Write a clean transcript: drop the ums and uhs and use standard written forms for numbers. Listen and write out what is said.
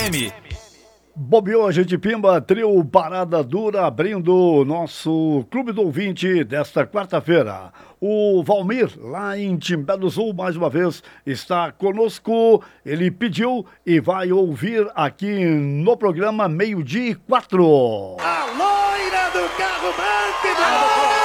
FM. Bobeou, a gente pimba, trio Parada Dura, abrindo o nosso Clube do Ouvinte desta quarta-feira. O Valmir, lá em Timbé do Sul, mais uma vez, está conosco. Ele pediu e vai ouvir aqui no programa 12:04. A loira do carro, Mante!